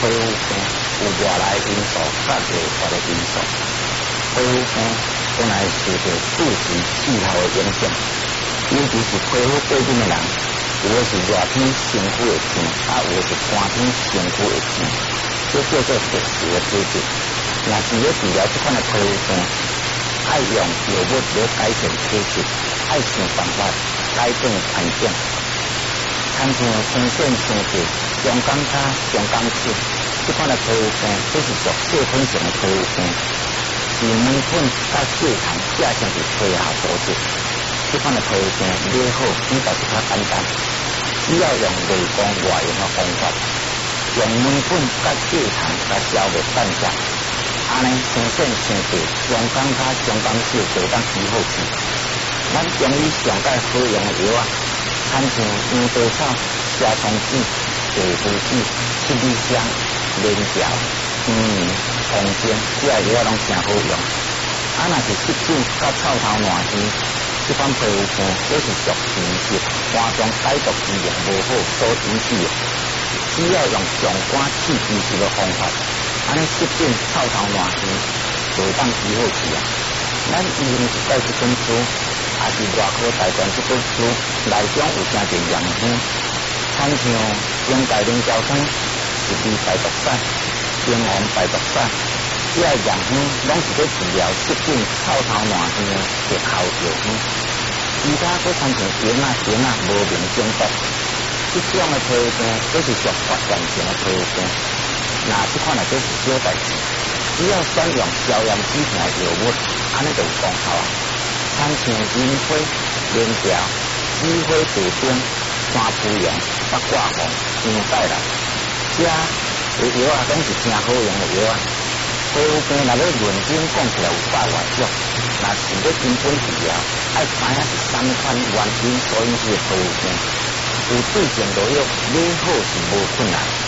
皮肤病有外来因素甲外在的因素。皮肤病本来受到自然气候的影响，尤其是皮肤过敏的人，有的是热天身躯会痛，有的是寒天身躯会痛，这叫做特殊的体质。若是要治疗这款的皮肤病，爱用药物来改善体质，爱想办法改变环境。参像青线青色、香港脚、香港刺，这款的皮肤病都是属细菌性的皮肤病，是霉菌甲细菌寄生伫皮下组织。这款的皮肤病愈好，比较是较简单，只要用内功外用的方法，用霉菌甲细菌甲消灭干净，安尼青线青色、香港脚、香港刺就当医好去。咱中医上界好用的药啊，参像羊皮草、蛇虫子、地斛子、七味香、连条、黄连、红精，这些药拢真好用。若是湿疹甲臭头烂耳，这款皮肤病都是属皮质肝脏解毒机能无好所引起的。只要用上肝刺激术的方法，安尼湿疹、臭头烂耳就当医好去啊。咱医院一带这本书，也是外科大全这本书内中有真侪样品，参像中界菱胶酸、12排毒散、丁红排毒散，这些样品拢是在治疗湿疹、臭头烂耳的特效药品。其他佫参像盐无明中毒，这种的皮肤病都是属发炎性的皮肤病。那这款来都是小代志，只要选用消炎止痛的药物，安尼就有功效啊。参像银花、连条、紫花地丁、山蒲杨、八卦红、香带兰，这些药啊，拢是真好用的药啊。皮肤病若要认真讲起来有百外种，若是要根本治疗，爱知影是3款原因所引起的皮肤病。有对症落药，买好是无困难。